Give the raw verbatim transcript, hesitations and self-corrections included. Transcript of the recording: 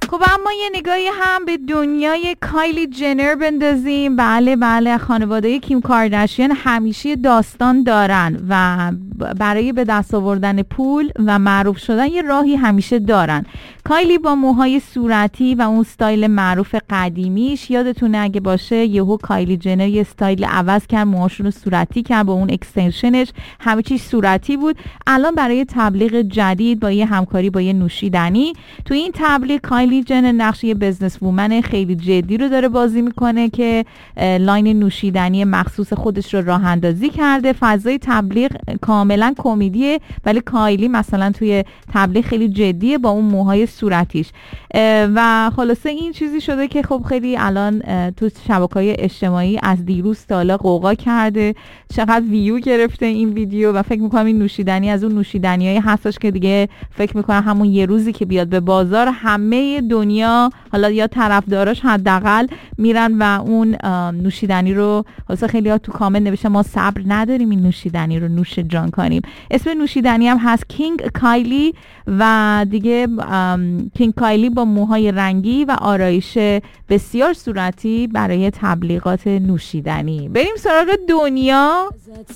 خب اما یه نگاهی هم به دنیای کایلی جنر بندازیم. بله بله خانواده کیم کارداشیان همیشه داستان دارن و برای به دست آوردن پول و معروف شدن یه راهی همیشه دارن. کایلی با موهای صورتی و اون استایل معروف قدیمیش، یادتونه اگه باشه یهو کایلی جنر یه استایل عوض کرد، موهاشون رو صورتی کرد با اون اکستنشنش، همه چیز صورتی بود. الان برای تبلیغ جدید با یه همکاری با یه نوشیدنی، تو این تبلیغ کایلی جنر نقش یه بزنس وومن خیلی جدی رو داره بازی میکنه که لاین نوشیدنی مخصوص خودش رو راه اندازی کرده. فضای تبلیغ کاملا کمدیه ولی کایلی مثلا توی تبلیغ خیلی جدیه با اون موهای صورتیش و خلاصه این چیزی شده که خب خیلی الان تو شبکه‌های اجتماعی از دیروز تا حالا قوقا کرده، چقدر ویو گرفته این ویدیو و فکر میکنم این نوشیدنی از اون نوشیدنیای هستش که دیگه فکر میکنم همون یه روزی که بیاد به بازار همه دنیا حالا یا طرفداراش حداقل میرن و اون نوشیدنی رو، واسه خیلی ها تو کامنت نوشتن ما صبر نداریم این نوشیدنی رو نوش جان کنیم. اسم نوشیدنی هم هست کینگ کایلی و دیگه کینگ کایلی با موهای رنگی و آرایش بسیار صورتی برای تبلیغات نوشیدنی. بریم سراغ دنیا.